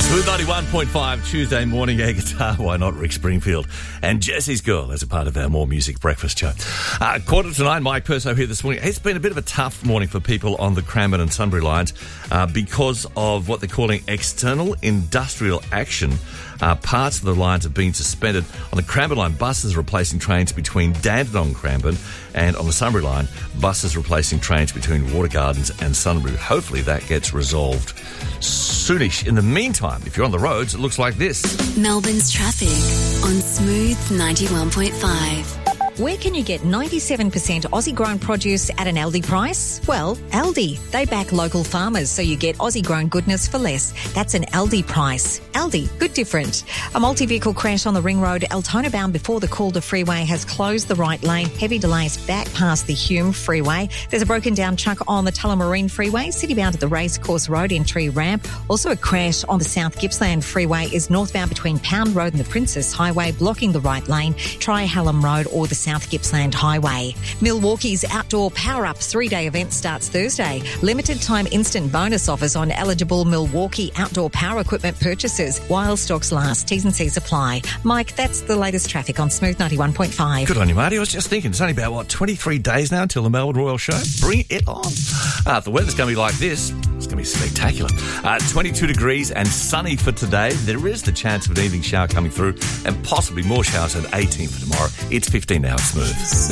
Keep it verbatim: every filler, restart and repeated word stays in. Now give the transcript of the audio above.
Smooth ninety-one point five, Tuesday morning air guitar. Why not Rick Springfield and Jesse's Girl as a part of our More Music breakfast show. Uh, quarter to nine, Mike Perso here this morning. It's been a bit of a tough morning for people on the Cranbourne and Sunbury lines uh, because of what they're calling external industrial action. Uh, parts of the lines have been suspended. On the Cranbourne line, buses replacing trains between Dandenong Cranbourne, and on the Sunbury line, buses replacing trains between Water Gardens and Sunbury. Hopefully that gets resolved soonish. In the meantime, if you're on the roads, it looks like this. Melbourne's traffic on Smooth ninety-one point five. Where can you get ninety-seven percent Aussie-grown produce at an Aldi price? Well, Aldi. They back local farmers, so you get Aussie-grown goodness for less. That's an Aldi price. Aldi, good different. A multi-vehicle crash on the Ring Road, Altona bound before the Calder Freeway has closed the right lane. Heavy delays back past the Hume Freeway. There's a broken down truck on the Tullamarine Freeway, city bound at the Racecourse Road entry ramp. Also a crash on the South Gippsland Freeway is northbound between Pound Road and the Princess Highway, blocking the right lane. Try Hallam Road or the South Gippsland Highway. Milwaukee's Outdoor Power Up three-day event starts Thursday. Limited time instant bonus offers on eligible Milwaukee outdoor power equipment purchases while stocks last. T's and C's apply. Mike, that's the latest traffic on Smooth ninety-one point five. Good on you, Marty. I was just thinking, it's only about, what, twenty-three days now until the Melbourne Royal Show? Bring it on. Uh, if the weather's going to be like this, it's going to be spectacular. Uh, twenty-two degrees and sunny for today. There is the chance of an evening shower coming through and possibly more showers at eighteen for tomorrow. It's fifteen now. Smooth.